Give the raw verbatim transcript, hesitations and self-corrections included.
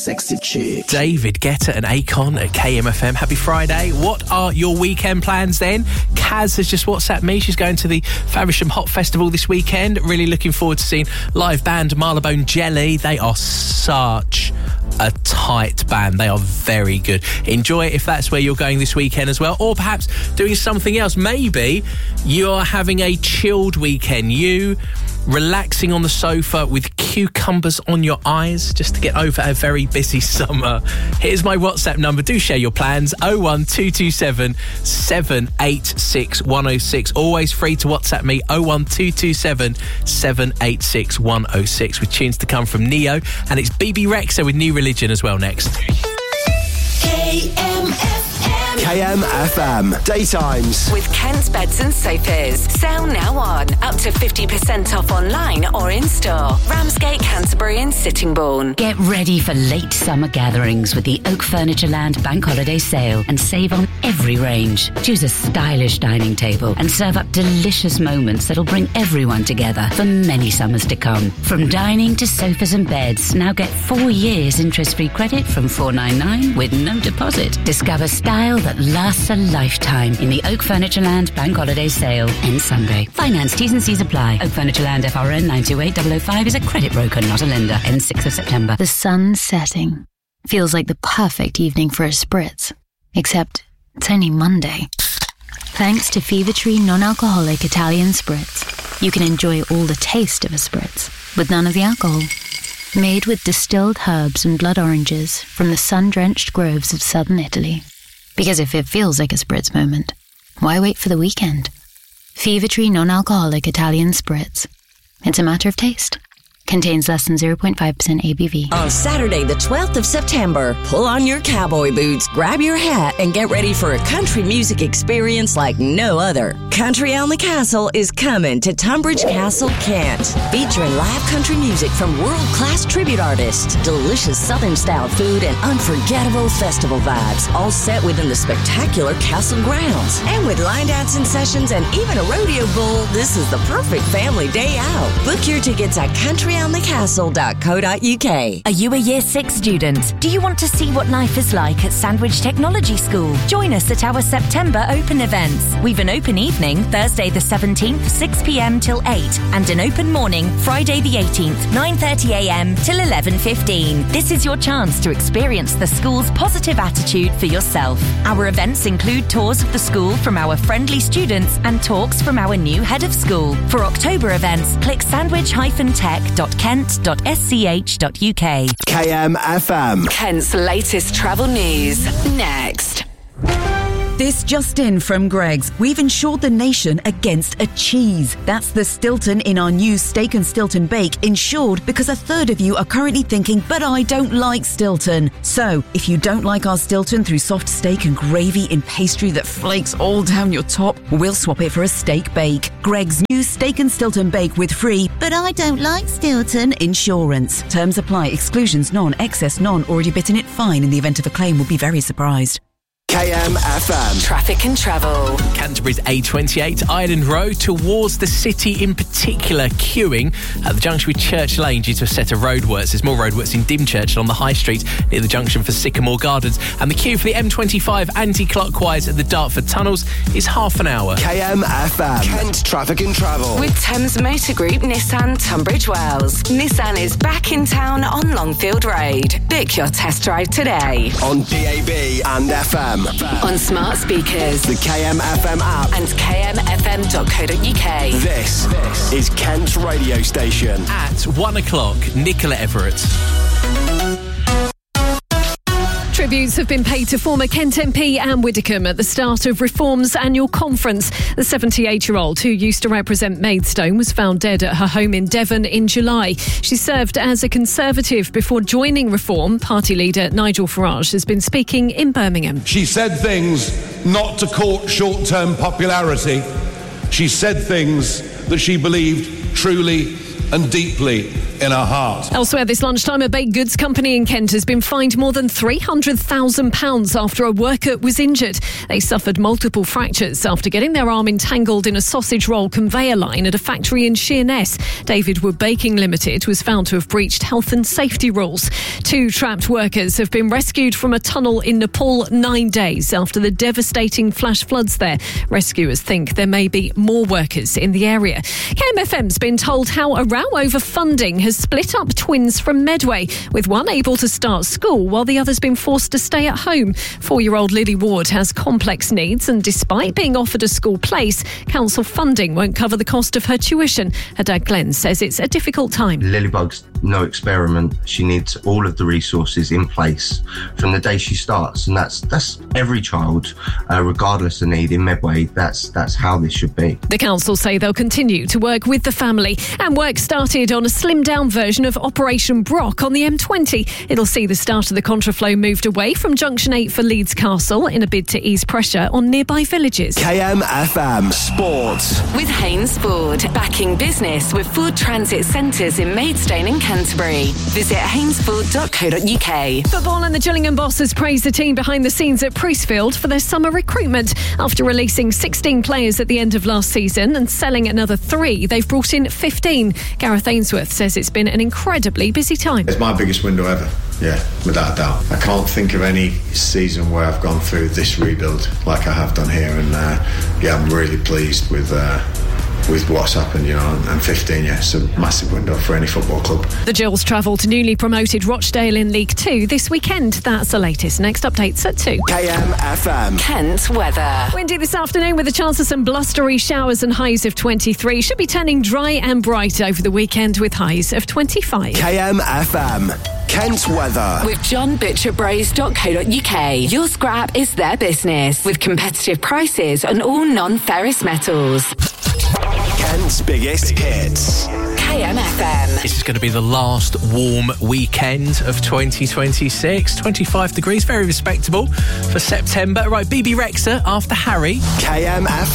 Sexy chick. David Guetta and Akon at K M F M. Happy Friday. What are your weekend plans then? Kaz has just WhatsApped me. She's going to the Faversham Hot Festival this weekend. Really looking forward to seeing live band Marylebone Jelly. They are such a tight band. They are very good. Enjoy it if that's where you're going this weekend as well, or perhaps doing something else. Maybe you're having a chilled weekend. You relaxing on the sofa with cucumbers on your eyes just to get over a very busy summer. Here's my WhatsApp number. Do share your plans. oh one two two seven, seven eight six, one oh six. Always free to WhatsApp me. oh one two two seven, seven eight six, one oh six with tunes to come from Neo, and it's B B Rexa with New Religion as well next. K M F M. K M F M. Daytimes. With Kent's Beds and Sofas. Sale now on. Up to fifty percent off online or in store. Ramsgate, Canterbury and Sittingbourne. Get ready for late summer gatherings with the Oak Furniture Land Bank Holiday Sale and save on every range. Choose a stylish dining table and serve up delicious moments that'll bring everyone together for many summers to come. From dining to sofas and beds, now get four years interest-free credit from four ninety-nine with no deposit. Discover style that lasts a lifetime in the Oak Furniture Land Bank Holiday Sale. Ends Sunday. Finance T's and C's apply. Oak Furniture Land F R N nine two eight double oh five is a credit broker, not a lender. Ends sixth of September. The sun's setting. Feels like the perfect evening for a spritz. Except it's only Monday. Thanks to Fever Tree non-alcoholic Italian spritz, you can enjoy all the taste of a spritz with none of the alcohol. Made with distilled herbs and blood oranges from the sun-drenched groves of southern Italy. Because if it feels like a spritz moment, why wait for the weekend? Fever Tree non-alcoholic Italian spritz. It's a matter of taste. Contains less than zero point five percent A B V. On Saturday, the twelfth of September, pull on your cowboy boots, grab your hat, and get ready for a country music experience like no other. Country on the Castle is coming to Tunbridge Castle, Kent, featuring live country music from world-class tribute artists, delicious Southern-style food, and unforgettable festival vibes, all set within the spectacular castle grounds. And with line dancing sessions and even a rodeo bull, this is the perfect family day out. Book your tickets at country on the castle dot co dot uk. Are you a Year six student? Do you want to see what life is like at Sandwich Technology School? Join us at our September open events. We've an open evening, Thursday the seventeenth, six p.m. till eight, and an open morning, Friday the eighteenth, nine thirty a.m. till eleven fifteen. This is your chance to experience the school's positive attitude for yourself. Our events include tours of the school from our friendly students and talks from our new head of school. For October events, click sandwich dash tech dot kent dot s c h dot u k. K M F M. Kent's latest travel news. Next. This just in from Greggs. We've insured the nation against a cheese. That's the Stilton in our new Steak and Stilton Bake, insured because a third of you are currently thinking, but I don't like Stilton. So, if you don't like our Stilton through soft steak and gravy in pastry that flakes all down your top, we'll swap it for a steak bake. Greggs' new Steak and Stilton Bake with free, but I don't like Stilton insurance. Terms apply. Exclusions none. Excess none. Already bitten it fine. In the event of a claim, will be very surprised. K M F M. Traffic and travel. Canterbury's A twenty-eight, Island Road, towards the city in particular, queuing at the junction with Church Lane due to a set of roadworks. There's more roadworks in Dymchurch on the High Street near the junction for Sycamore Gardens. And the queue for the M twenty-five anti-clockwise at the Dartford Tunnels is half an hour. K M F M. Kent Traffic and Travel. With Thames Motor Group Nissan Tunbridge Wells. Nissan is back in town on Longfield Road. Book your test drive today. On D A B and F M. On smart speakers, the K M F M app, and k m f m dot co dot u k. This, this is Kent's radio station. At one o'clock, Nicola Everett. Tributes have been paid to former Kent M P Anne Widdecombe at the start of Reform's annual conference. The seventy-eight-year-old, who used to represent Maidstone, was found dead at her home in Devon in July. She served as a Conservative before joining Reform. Party leader Nigel Farage has been speaking in Birmingham. She said things not to court short-term popularity. She said things that she believed truly and deeply. in her heart. Elsewhere this lunchtime, a baked goods company in Kent has been fined more than three hundred thousand pounds after a worker was injured. They suffered multiple fractures after getting their arm entangled in a sausage roll conveyor line at a factory in Sheerness. David Wood Baking Limited was found to have breached health and safety rules. Two trapped workers have been rescued from a tunnel in Nepal nine days after the devastating flash floods there. Rescuers think there may be more workers in the area. K M F M's been told how a row over funding has split up twins from Medway, with one able to start school while the other's been forced to stay at home. Four-year-old Lily Ward has complex needs, and despite being offered a school place, council funding won't cover the cost of her tuition. Her dad Glenn says it's a difficult time. Lilybug's no experiment. She needs all of the resources in place from the day she starts, and that's that's every child, uh, regardless of need in Medway. That's that's how this should be. The council say they'll continue to work with the family, and work started on a slimmed-down version of Operation Brock on the M twenty. It'll see the start of the contraflow moved away from Junction eight for Leeds Castle in a bid to ease pressure on nearby villages. K M F M Sports. With Haynes Ford, backing business with Ford Transit Centres in Maidstone and Canterbury. Visit haynesford dot co dot uk. Football, and the Gillingham bosses praised the team behind the scenes at Priestfield for their summer recruitment. After releasing sixteen players at the end of last season and selling another three, they've brought in fifteen. Gareth Ainsworth says it's been an incredibly busy time. It's my biggest window ever, yeah, without a doubt. I can't think of any season where I've gone through this rebuild like I have done here, and uh, yeah, I'm really pleased with uh, with what's happened, you know, and fifteen, yeah, it's a massive window for any football club. The Gills travel to newly promoted Rochdale in League Two this weekend. That's the latest. Next updates at two. K M F M. Kent weather. Windy this afternoon with a chance of some blustery showers and highs of twenty-three. Should be turning dry and bright over the weekend with highs of twenty-five. K M F M. Kent weather. With john butcher bros dot co dot uk. Your scrap is their business, with competitive prices on all non-ferrous metals. Kent's biggest hits. K M F M. This is going to be the last warm weekend of twenty twenty-six. twenty-five degrees, very respectable for September. Right, B B Rexha after Harry. K M F